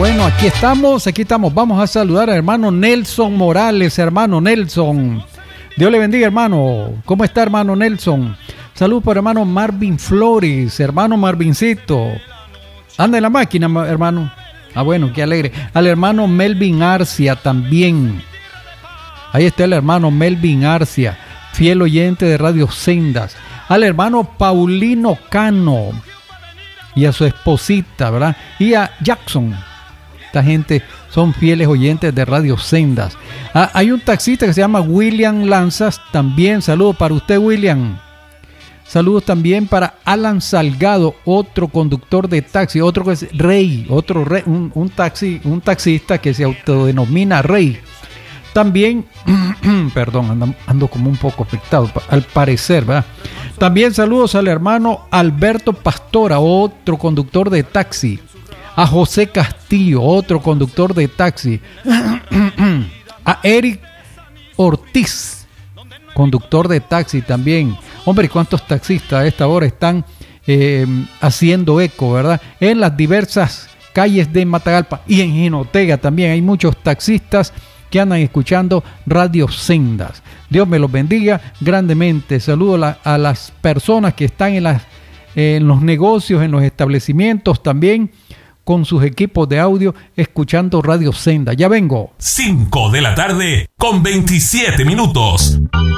Bueno, aquí estamos. Vamos a saludar al hermano Nelson Morales, hermano Nelson. Dios le bendiga, hermano. ¿Cómo está, hermano Nelson? Saludos para hermano Marvin Flores, hermano Marvincito. Anda en la máquina, hermano. Ah, bueno, qué alegre. Al hermano Melvin Arcia también. Ahí está el hermano Melvin Arcia, fiel oyente de Radio Sendas. Al hermano Paulino Cano y a su esposita, ¿verdad? Y a Jackson. Esta gente son fieles oyentes de Radio Sendas. Hay un taxista que se llama William Lanzas, también saludos para usted, William. Saludos también para Alan Salgado, otro conductor de taxi, otro que es Rey, un taxista que se autodenomina Rey. También, perdón, ando como un poco afectado, al parecer, ¿verdad? También saludos al hermano Alberto Pastora, otro conductor de taxi. A José Castillo, otro conductor de taxi. A Eric Ortiz, conductor de taxi también. Hombre, ¿cuántos taxistas a esta hora están haciendo eco, verdad? En las diversas calles de Matagalpa y en Jinotega también hay muchos taxistas que andan escuchando Radio Sendas. Dios me los bendiga grandemente. Saludo a las personas que están en los negocios, en los establecimientos también, con sus equipos de audio, escuchando Radio Senda. Ya vengo. 5 de la tarde con 27 minutos.